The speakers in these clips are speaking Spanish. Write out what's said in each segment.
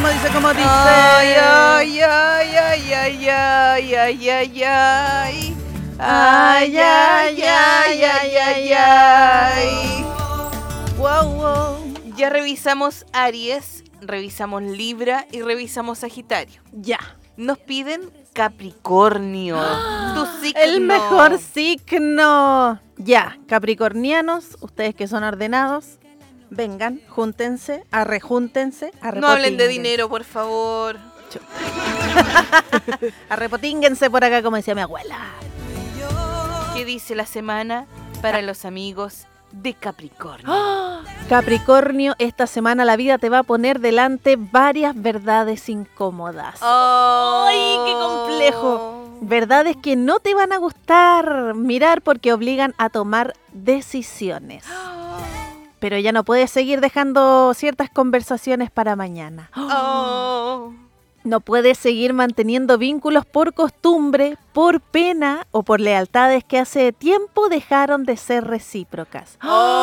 como dice. Ay, ay, ay, ay, ay, ay, ay, ay, ay. Ay, ay, ay, ay, ay, ay. Wow, wow. Ya revisamos Aries, revisamos Libra y revisamos Sagitario. Ya. Nos piden Capricornio. Tu signo. El mejor signo. Ya, capricornianos, ustedes que son ordenados, vengan, júntense, arrejúntense, No hablen de dinero, por favor. Arrepotíguense por acá, como decía mi abuela. ¿Qué dice la semana para los amigos de Capricornio? Capricornio, esta semana la vida te va a poner delante varias verdades incómodas. ¡Ay, qué complejo! Verdades que no te van a gustar mirar porque obligan a tomar decisiones. Pero ya no puedes seguir dejando ciertas conversaciones para mañana. No puedes seguir manteniendo vínculos por costumbre, por pena o por lealtades que hace tiempo dejaron de ser recíprocas.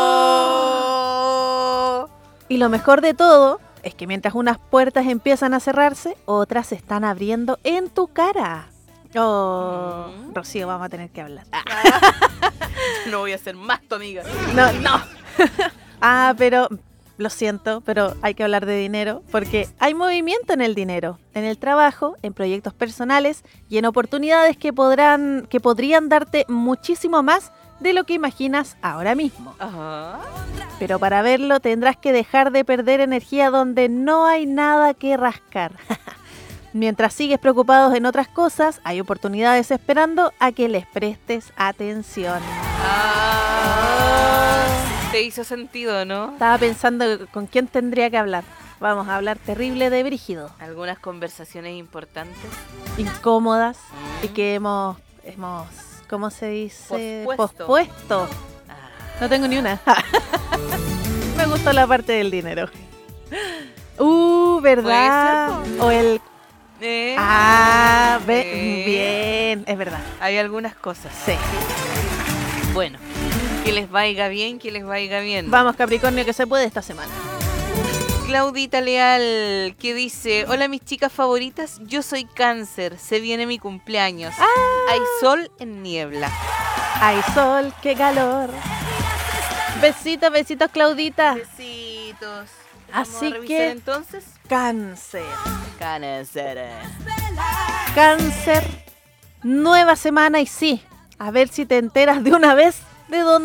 Y lo mejor de todo es que mientras unas puertas empiezan a cerrarse, otras se están abriendo en tu cara. Rocío, vamos a tener que hablar. No voy a ser más tu amiga. No. Pero lo siento, pero hay que hablar de dinero porque hay movimiento en el dinero, en el trabajo, en proyectos personales y en oportunidades que podrían darte muchísimo más de lo que imaginas ahora mismo. Pero para verlo tendrás que dejar de perder energía donde no hay nada que rascar. Mientras sigues preocupados en otras cosas, hay oportunidades esperando a que les prestes atención. Te hizo sentido, ¿no? Estaba pensando con quién tendría que hablar. Vamos a hablar terrible de Brígido. Algunas conversaciones importantes. Incómodas y que hemos ¿cómo se dice? Pospuesto. No tengo ni una. Me gustó la parte del dinero. ¿Verdad? O el... bien, es verdad. Hay algunas cosas. Sí. Bueno, que les vaya bien, que les vaya bien. Vamos, Capricornio, que se puede esta semana. Claudita Leal, que dice: hola mis chicas favoritas, yo soy Cáncer, se viene mi cumpleaños. Hay sol en niebla. Hay sol, qué calor. Besitos, besitos, Claudita. Besitos. Así que entonces, Cáncer. Cáncer. Nueva semana y sí, a ver si te enteras de una vez de dónde